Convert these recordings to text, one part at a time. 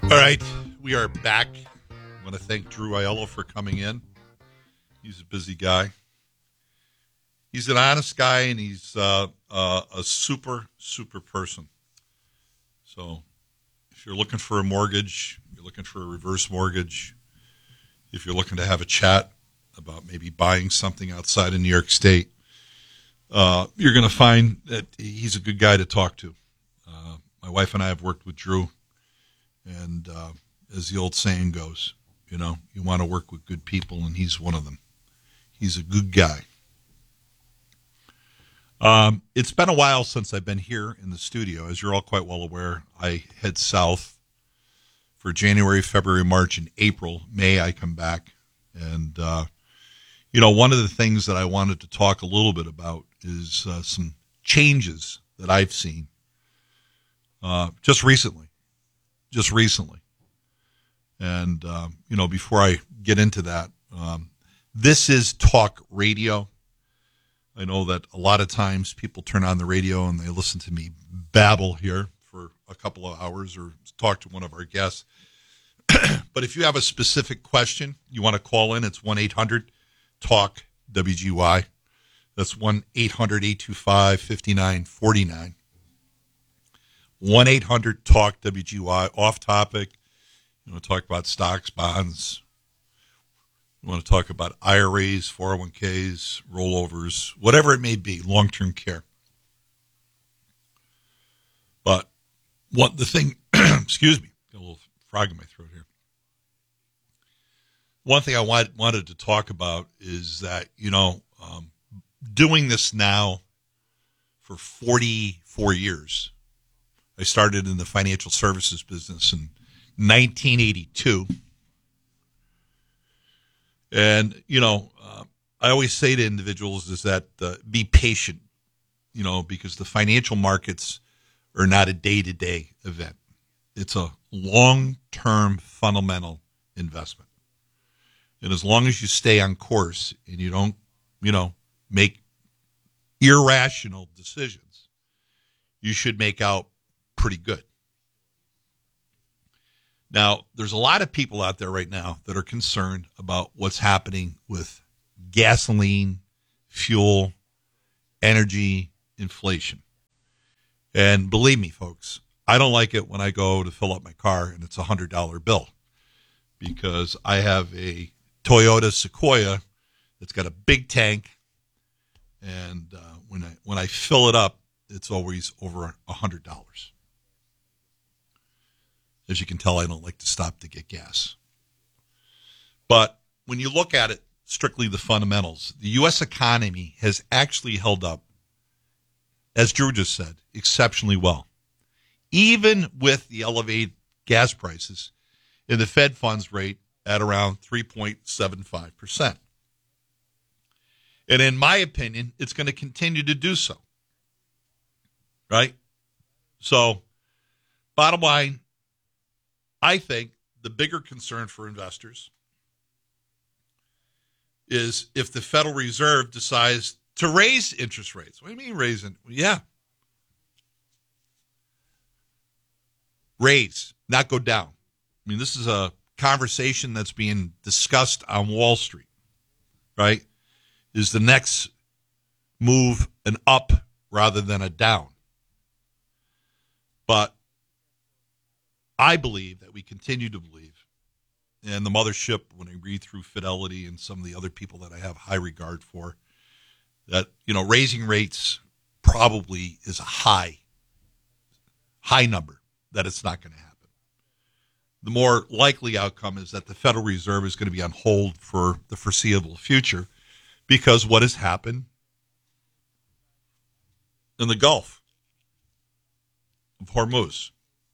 All right, we are back. I want to thank Drew Aiello for coming in. He's a busy guy. He's an honest guy, and he's a super person. So if you're looking for a mortgage, you're looking for a reverse mortgage, if you're looking to have a chat about maybe buying something outside of New York State, you're going to find that he's a good guy to talk to. My wife and I have worked with Drew. And as the old saying goes, you know, you want to work with good people, and he's one of them. He's a good guy. It's been a while since I've been here in the studio. As you're all quite well aware, I head south for January, February, March, and April. May I come back. And, one of the things that I wanted to talk a little bit about is some changes that I've seen just recently. And, before I get into that, this is talk radio. I know that a lot of times people turn on the radio and they listen to me babble here for a couple of hours or talk to one of our guests. But if you have a specific question, you want to call in, it's 1-800-TALK-WGY. That's 1-800-825-5949. 1-800-TALK-WGY, off topic. You want to talk about stocks, bonds. You want to talk about IRAs, 401ks, rollovers, whatever it may be, long-term care. But excuse me, got a little frog in my throat here. One thing I wanted to talk about is that, doing this now for 44 years, I started in the financial services business in 1982. And, I always say to individuals is that be patient, because the financial markets are not a day-to-day event. It's a long-term fundamental investment. And as long as you stay on course and you don't, make irrational decisions, you should make out pretty good. Now, there's a lot of people out there right now that are concerned about what's happening with gasoline, fuel, energy, inflation. And believe me, folks, I don't like it when I go to fill up my car and it's a $100 bill, because I have a Toyota Sequoia that's got a big tank, and when I fill it up, it's always over $100. As you can tell, I don't like to stop to get gas. But when you look at it, strictly the fundamentals, the U.S. economy has actually held up, as Drew just said, exceptionally well. Even with the elevated gas prices and the Fed funds rate at around 3.75%. And in my opinion, it's going to continue to do so. Right? So, bottom line, I think the bigger concern for investors is if the Federal Reserve decides to raise interest rates. What do you mean raising? Yeah. Raise, not go down. I mean, this is a conversation that's being discussed on Wall Street, right? Is the next move an up rather than a down? But I believe that we continue to believe, and the mothership, when I read through Fidelity and some of the other people that I have high regard for, that, raising rates probably is a high number, that it's not going to happen. The more likely outcome is that the Federal Reserve is going to be on hold for the foreseeable future, because what has happened in the Gulf of Hormuz.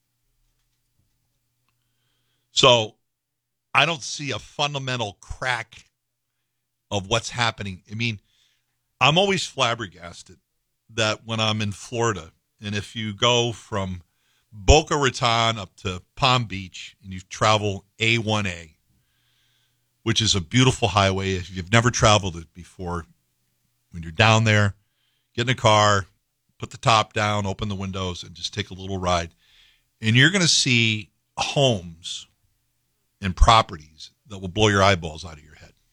So I don't see a fundamental crack of what's happening. I mean, I'm always flabbergasted that when I'm in Florida, and if you go from Boca Raton up to Palm Beach and you travel A1A, which is a beautiful highway. If you've never traveled it before, when you're down there, get in a car, put the top down, open the windows, and just take a little ride. And you're going to see homes and properties that will blow your eyeballs out of your head.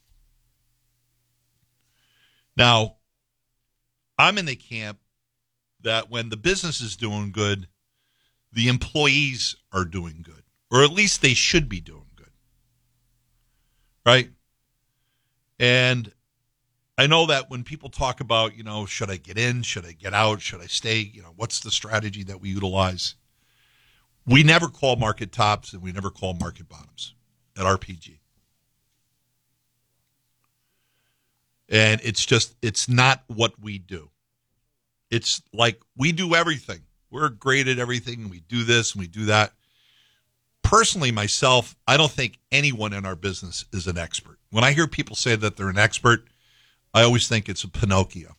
Now, I'm in the camp that when the business is doing good, the employees are doing good, or at least they should be doing good, right? And I know that when people talk about, should I get in, should I get out, should I stay, what's the strategy that we utilize? We never call market tops and we never call market bottoms at RPG. And it's not what we do. It's like we do everything. We're great at everything. We do this and we do that. Personally, myself, I don't think anyone in our business is an expert. When I hear people say that they're an expert, I always think it's a Pinocchio,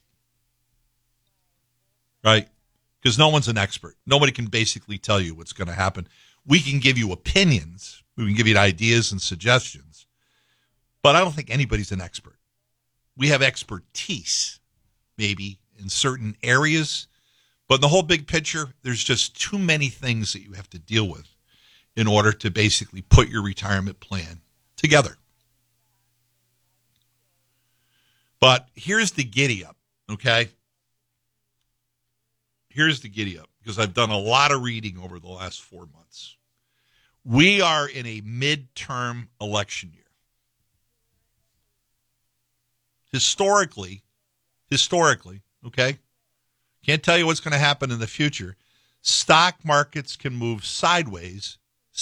right? Because no one's an expert. Nobody can basically tell you what's going to happen. We can give you opinions. We can give you ideas and suggestions. But I don't think anybody's an expert. We have expertise, maybe, in certain areas. But in the whole big picture, there's just too many things that you have to deal with in order to basically put your retirement plan together. But here's the giddy up, okay? Here's the giddy up, because I've done a lot of reading over the last 4 months. We are in a midterm election year. Historically, okay? Can't tell you what's going to happen in the future. Stock markets can move sideways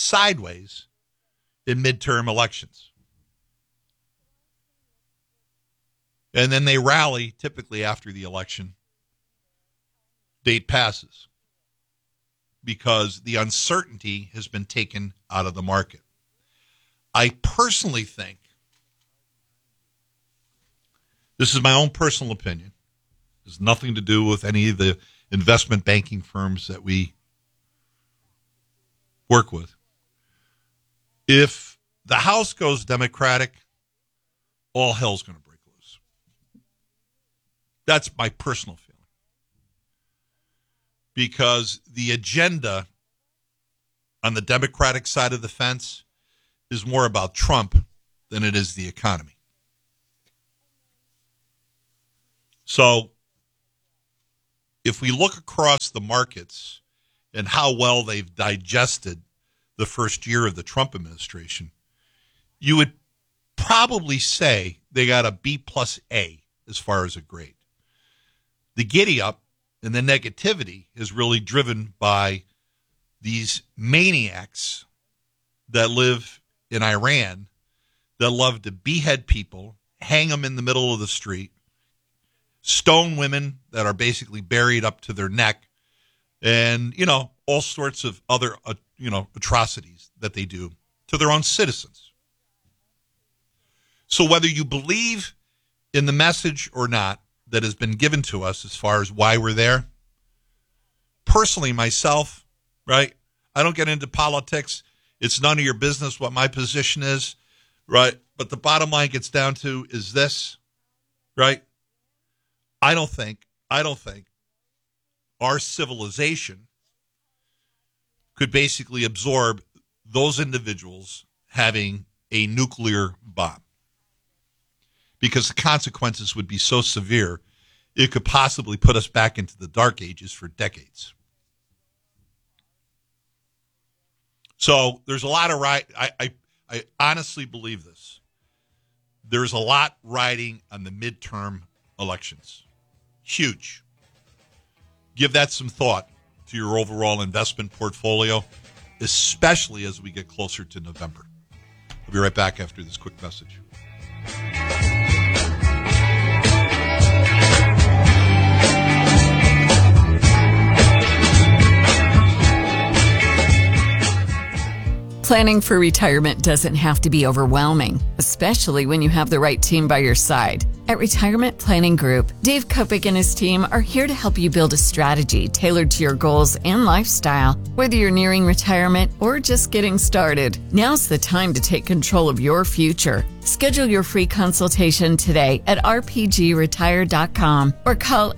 in midterm elections. And then they rally typically after the election date passes because the uncertainty has been taken out of the market. I personally think, this is my own personal opinion, it has nothing to do with any of the investment banking firms that we work with. If the House goes Democratic, all hell's going to break loose. That's my personal feeling. Because the agenda on the Democratic side of the fence is more about Trump than it is the economy. So if we look across the markets and how well they've digested the first year of the Trump administration, you would probably say they got a B+A as far as a grade. The giddy up and the negativity is really driven by these maniacs that live in Iran that love to behead people, hang them in the middle of the street, stone women that are basically buried up to their neck, and, all sorts of other, atrocities that they do to their own citizens. So whether you believe in the message or not that has been given to us as far as why we're there, personally, myself, right, I don't get into politics. It's none of your business what my position is, right? But the bottom line gets down to is this, right? I don't think our civilization could basically absorb those individuals having a nuclear bomb, because the consequences would be so severe, it could possibly put us back into the dark ages for decades. So there's a lot of I honestly believe this. There's a lot riding on the midterm elections. Huge. Give that some thought to your overall investment portfolio, especially as we get closer to November. I'll be right back after this quick message. Planning for retirement doesn't have to be overwhelming, especially when you have the right team by your side. At Retirement Planning Group, Dave Kopic and his team are here to help you build a strategy tailored to your goals and lifestyle. Whether you're nearing retirement or just getting started, now's the time to take control of your future. Schedule your free consultation today at rpgretire.com or call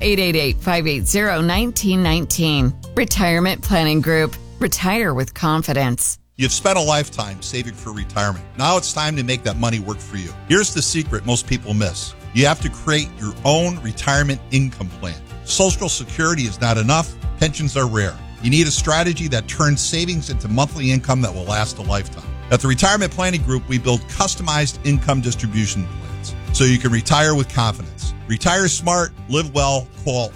888-580-1919. Retirement Planning Group. Retire with confidence. You've spent a lifetime saving for retirement. Now it's time to make that money work for you. Here's the secret most people miss. You have to create your own retirement income plan. Social Security is not enough. Pensions are rare. You need a strategy that turns savings into monthly income that will last a lifetime. At the Retirement Planning Group, we build customized income distribution plans so you can retire with confidence. Retire smart, live well. Call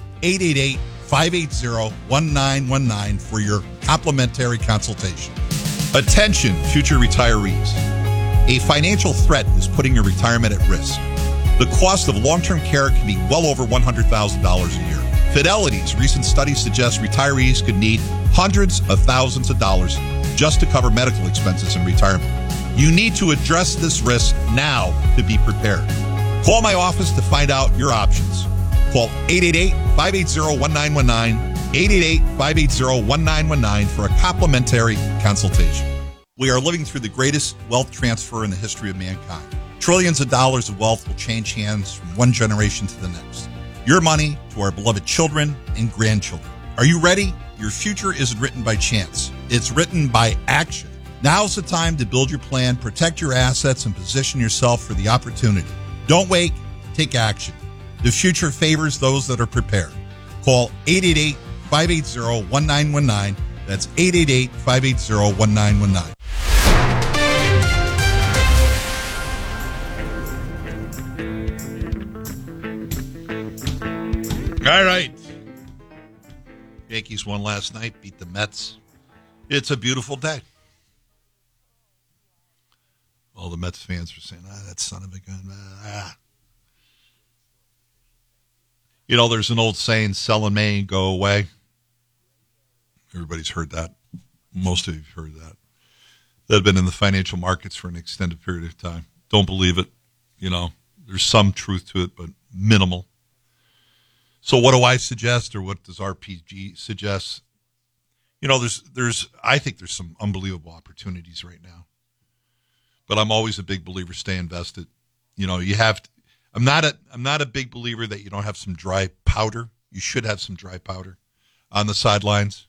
888-580-1919 for your complimentary consultation. Attention, future retirees. A financial threat is putting your retirement at risk. The cost of long-term care can be well over $100,000 a year. Fidelity's recent study suggests retirees could need hundreds of thousands of dollars just to cover medical expenses in retirement. You need to address this risk now to be prepared. Call my office to find out your options. Call 888-580-1919, 888-580-1919 for a complimentary consultation. We are living through the greatest wealth transfer in the history of mankind. Trillions of dollars of wealth will change hands from one generation to the next. Your money to our beloved children and grandchildren. Are you ready? Your future isn't written by chance. It's written by action. Now's the time to build your plan, protect your assets, and position yourself for the opportunity. Don't wait. Take action. The future favors those that are prepared. Call 888-580-1919. That's 888-580-1919. All right. Yankees won last night, beat the Mets. It's a beautiful day. All the Mets fans are saying, that son of a gun. You know, there's an old saying, sell in May and go away. Everybody's heard that. Most of you have heard that. They've been in the financial markets for an extended period of time. Don't believe it. You know, there's some truth to it, but minimal. So what do I suggest, or what does RPG suggest? You know, I think there's some unbelievable opportunities right now. But I'm always a big believer, stay invested. You know, you have to, I'm not a big believer that you don't have some dry powder. You should have some dry powder on the sidelines.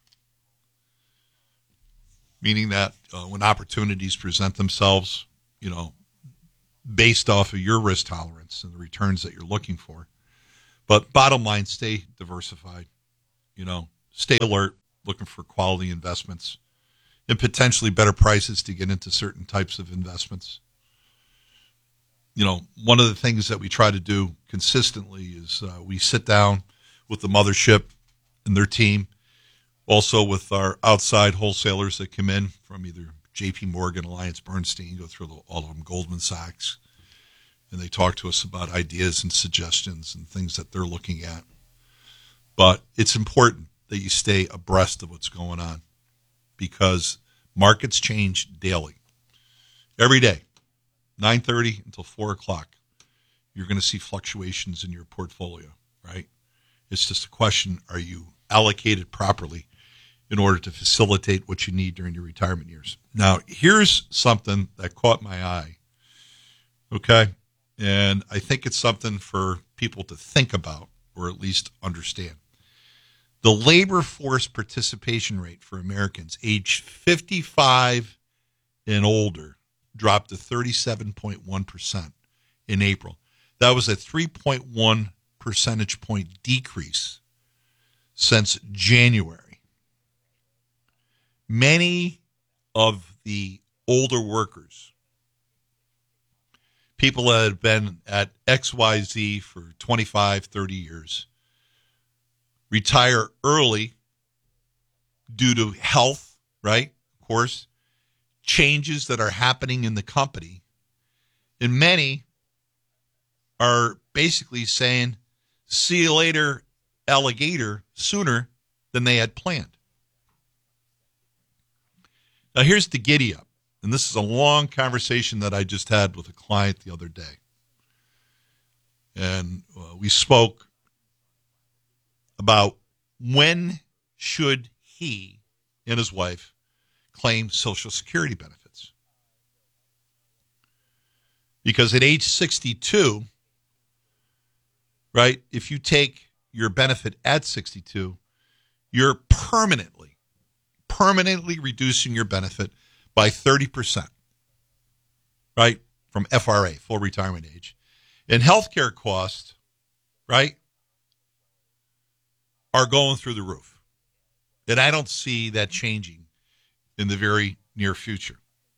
Meaning that when opportunities present themselves, you know, based off of your risk tolerance and the returns that you're looking for. But bottom line, stay diversified, you know, stay alert, looking for quality investments and potentially better prices to get into certain types of investments. You know, one of the things that we try to do consistently is we sit down with the mothership and their team, also with our outside wholesalers that come in from either J.P. Morgan, Alliance Bernstein, go through all of them, Goldman Sachs, and they talk to us about ideas and suggestions and things that they're looking at. But it's important that you stay abreast of what's going on because markets change daily. Every day, 9:30 until 4 o'clock, you're going to see fluctuations in your portfolio, right? It's just a question, are you allocated properly in order to facilitate what you need during your retirement years? Now, here's something that caught my eye, okay? And I think it's something for people to think about or at least understand. The labor force participation rate for Americans aged 55 and older dropped to 37.1% in April. That was a 3.1 percentage point decrease since January. Many of the older workers, people that have been at XYZ for 25, 30 years, retire early due to health, right? Of course, changes that are happening in the company. And many are basically saying, see you later, alligator, sooner than they had planned. Now, here's the giddy up. And this is a long conversation that I just had with a client the other day. And we spoke about when should he and his wife claim Social Security benefits. Because at age 62, right, if you take your benefit at 62, you're permanently reducing your benefit by 30%, right, from FRA, full retirement age. And healthcare costs, right, are going through the roof. And I don't see that changing in the very near future.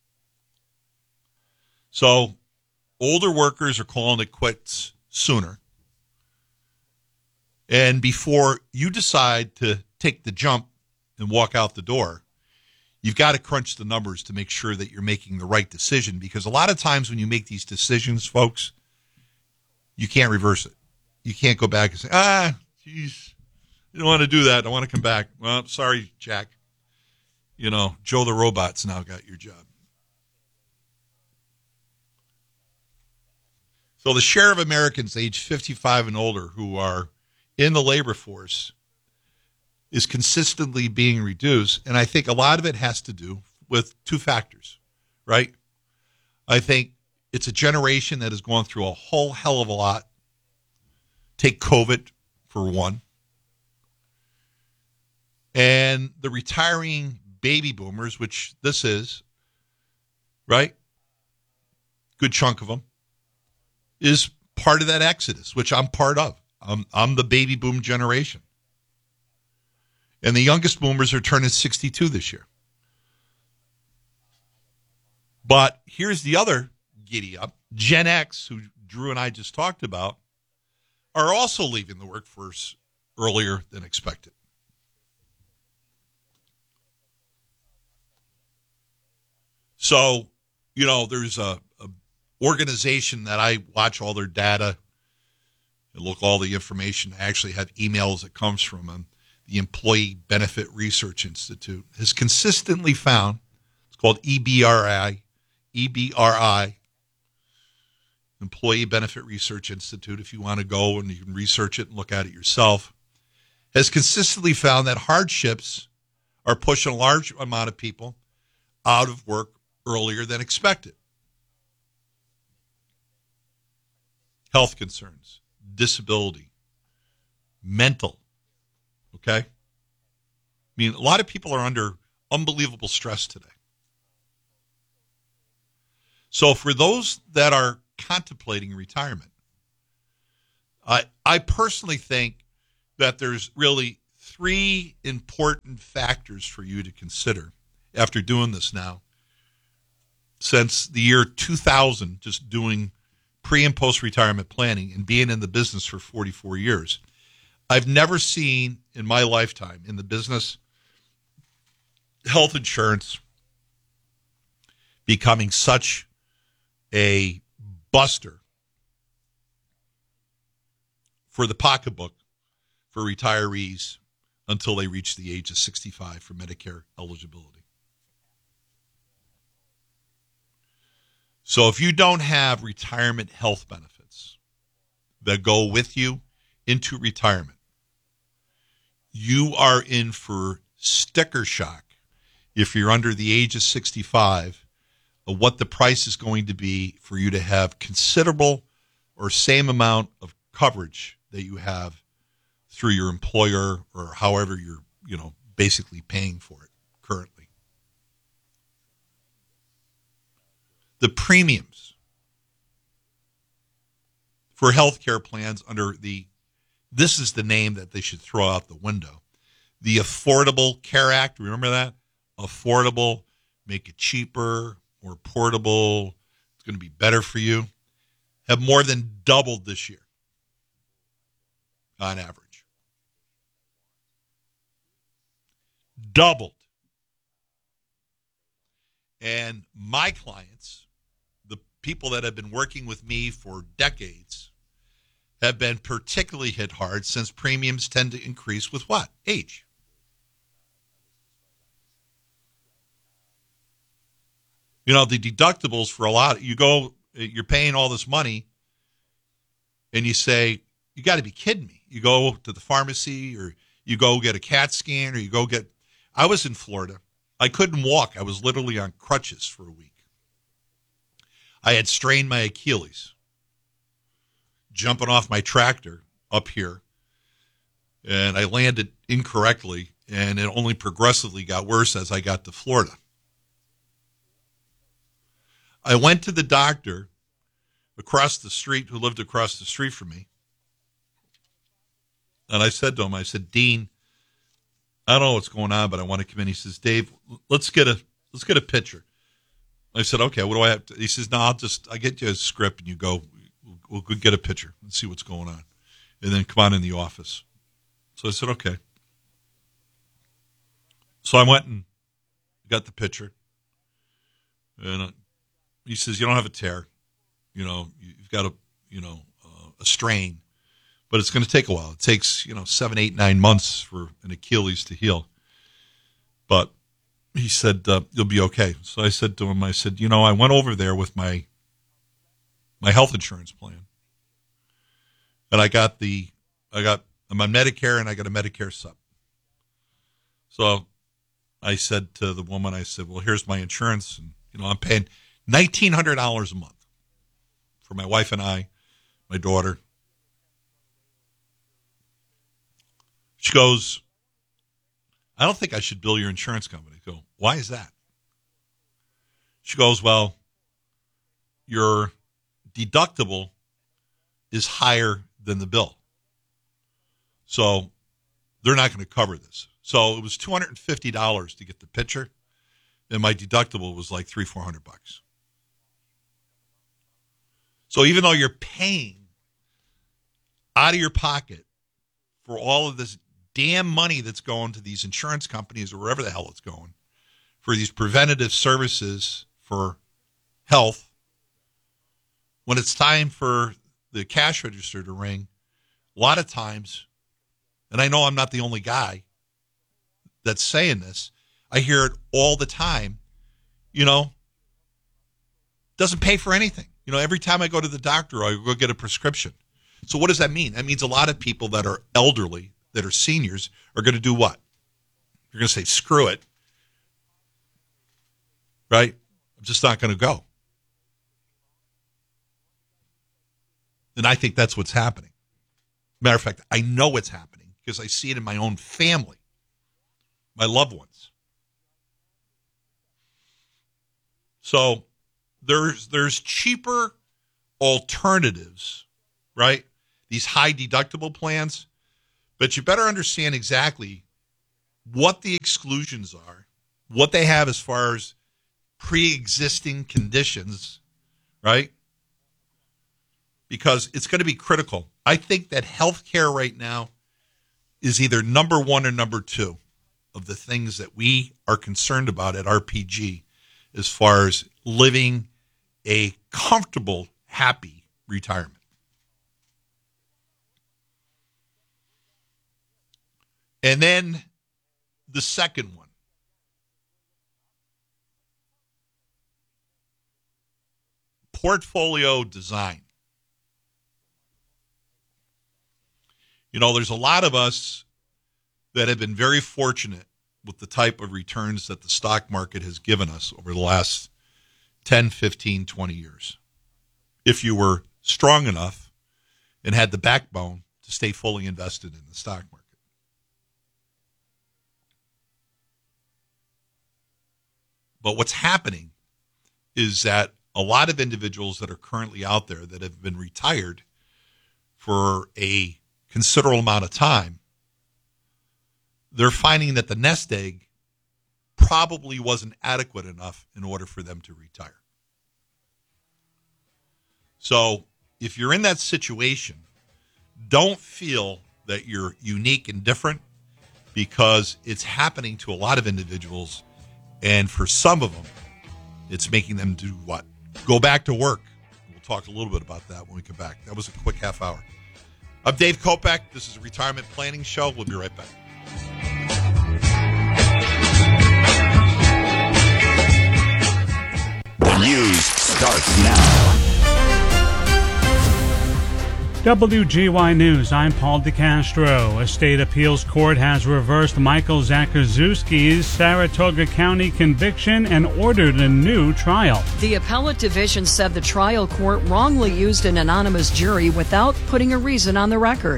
So older workers are calling it quits sooner. And before you decide to take the jump and walk out the door, you've got to crunch the numbers to make sure that you're making the right decision, because a lot of times when you make these decisions, folks, you can't reverse it. You can't go back and say, geez, you don't want to do that. I want to come back. Well, sorry, Jack. You know, Joe the Robot's now got your job. So the share of Americans aged 55 and older who are in the labor force is consistently being reduced. And I think a lot of it has to do with two factors, right? I think it's a generation that has gone through a whole hell of a lot. Take COVID for one. And the retiring baby boomers, which this is, right? Good chunk of them, is part of that exodus, which I'm part of. I'm the baby boom generation. And the youngest boomers are turning 62 this year. But here's the other giddy up. Gen X, who Drew and I just talked about, are also leaving the workforce earlier than expected. So, you know, there's a organization that I watch all their data and look all the information. I actually have emails that comes from them. The Employee Benefit Research Institute has consistently found, it's called EBRI, Employee Benefit Research Institute, if you want to go and you can research it and look at it yourself, has consistently found that hardships are pushing a large amount of people out of work earlier than expected. Health concerns, disability, mental, okay? I mean, a lot of people are under unbelievable stress today. So for those that are contemplating retirement, I personally think that there's really three important factors for you to consider after doing this now. Since the year 2000, just doing pre- and post-retirement planning and being in the business for 44 years, I've never seen in my lifetime in the business health insurance becoming such a buster for the pocketbook for retirees until they reach the age of 65 for Medicare eligibility. So if you don't have retirement health benefits that go with you into retirement, you are in for sticker shock if you're under the age of 65 of what the price is going to be for you to have considerable or same amount of coverage that you have through your employer or however you're, basically paying for it currently. The premiums for healthcare plans under this is the name that they should throw out the window. The Affordable Care Act, remember that? Affordable, make it cheaper, more portable, it's going to be better for you, have more than doubled this year on average. Doubled. And my clients, the people that have been working with me for decades, have been particularly hit hard since premiums tend to increase with what? Age. The deductibles for a lot, you're paying all this money and you say, you got to be kidding me. You go to the pharmacy or you go get a CAT scan or I was in Florida. I couldn't walk. I was literally on crutches for a week. I had strained my Achilles jumping off my tractor up here, and I landed incorrectly, and it only progressively got worse as I got to Florida. I went to the doctor across the street who lived across the street from me. And I said to him, I said, Dean, I don't know what's going on, but I want to come in. He says, Dave, let's get a picture. I said, okay, what do I have to? He says, no, I get you a script and you go, we'll go get a picture and see what's going on. And then come on in the office. So I said, okay. So I went and got the picture. And he says, you don't have a tear. You've got a strain, but it's going to take a while. It takes, 7, 8, 9 months for an Achilles to heal. But he said, you'll be okay. So I said to him, I said, I went over there with my health insurance plan. And I'm on Medicare and I got a Medicare sub. So I said to the woman, I said, well, here's my insurance. And, I'm paying $1,900 a month for my wife and I, my daughter. She goes, I don't think I should bill your insurance company. I go, why is that? She goes, well, your deductible is higher than the bill. So they're not going to cover this. So it was $250 to get the picture, and my deductible was like $300-400. So even though you're paying out of your pocket for all of this damn money that's going to these insurance companies or wherever the hell it's going for these preventative services for health, when it's time for the cash register to ring, a lot of times, and I know I'm not the only guy that's saying this, I hear it all the time, doesn't pay for anything. Every time I go to the doctor, I go get a prescription. So what does that mean? That means a lot of people that are elderly, that are seniors, are going to do what? You're going to say, screw it. Right? I'm just not going to go. And I think that's what's happening. Matter of fact, I know it's happening because I see it in my own family, my loved ones. So there's cheaper alternatives, right? These high deductible plans, but you better understand exactly what the exclusions are, what they have as far as pre-existing conditions, right? Because it's going to be critical. I think that healthcare right now is either number one or number two of the things that we are concerned about at RPG as far as living a comfortable, happy retirement. And then the second one. Portfolio design. There's a lot of us that have been very fortunate with the type of returns that the stock market has given us over the last 10, 15, 20 years. If you were strong enough and had the backbone to stay fully invested in the stock market. But what's happening is that a lot of individuals that are currently out there that have been retired for a considerable amount of time, they're finding that the nest egg probably wasn't adequate enough in order for them to retire. So if you're in that situation, don't feel that you're unique and different, because it's happening to a lot of individuals, and for some of them, it's making them do what? Go back to work. We'll talk a little bit about that when we come back. That was a quick half hour. I'm Dave Kopech. This is a Retirement Planning Show. We'll be right back. The news starts now. WGY News, I'm Paul DeCastro. A state appeals court has reversed Michael Zakrzewski's Saratoga County conviction and ordered a new trial. The appellate division said the trial court wrongly used an anonymous jury without putting a reason on the record.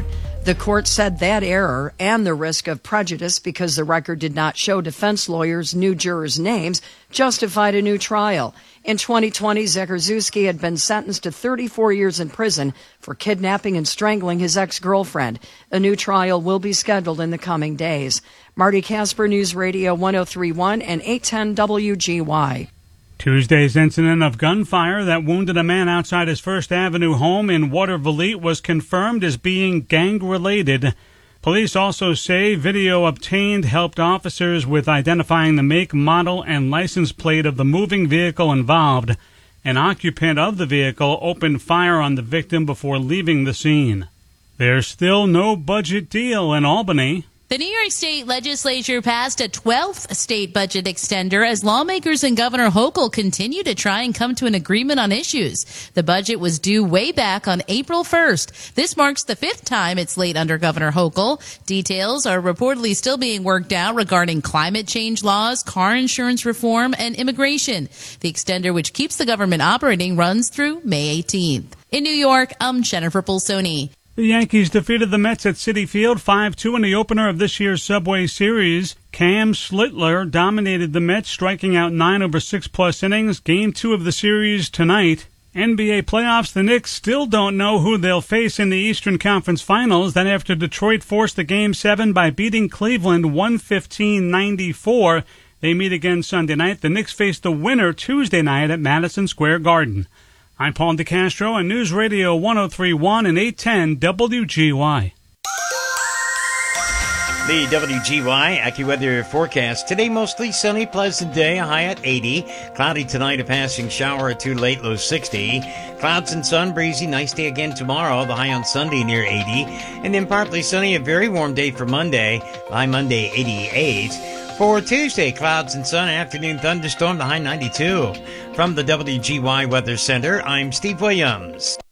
The court said that error and the risk of prejudice because the record did not show defense lawyers' new jurors' names justified a new trial. In 2020, Zegarzuski had been sentenced to 34 years in prison for kidnapping and strangling his ex-girlfriend. A new trial will be scheduled in the coming days. Marty Casper, News Radio 103.1 and 810 WGY. Tuesday's incident of gunfire that wounded a man outside his First Avenue home in Watervliet was confirmed as being gang-related. Police also say video obtained helped officers with identifying the make, model, and license plate of the moving vehicle involved. An occupant of the vehicle opened fire on the victim before leaving the scene. There's still no budget deal in Albany. The New York State Legislature passed a 12th state budget extender as lawmakers and Governor Hochul continue to try and come to an agreement on issues. The budget was due way back on April 1st. This marks the 5th time it's late under Governor Hochul. Details are reportedly still being worked out regarding climate change laws, car insurance reform, and immigration. The extender, which keeps the government operating, runs through May 18th. In New York, I'm Jennifer Pulsoni. The Yankees defeated the Mets at Citi Field 5-2 in the opener of this year's Subway Series. Cam Slittler dominated the Mets, striking out 9 over 6+ innings. Game 2 of the series tonight. NBA playoffs, the Knicks still don't know who they'll face in the Eastern Conference Finals. Then after Detroit forced the Game 7 by beating Cleveland 115-94, they meet again Sunday night. The Knicks face the winner Tuesday night at Madison Square Garden. I'm Paul DeCastro on News Radio 103.1 and 810 WGY. The WGY AccuWeather forecast. Today, mostly sunny, pleasant day, a high at 80. Cloudy tonight, a passing shower or two late, low 60. Clouds and sun, breezy, nice day again tomorrow, the high on Sunday near 80. And then partly sunny, a very warm day for Monday, the high Monday 88. For Tuesday, clouds and sun, afternoon thunderstorm, the high 92. From the WGY Weather Center, I'm Steve Williams.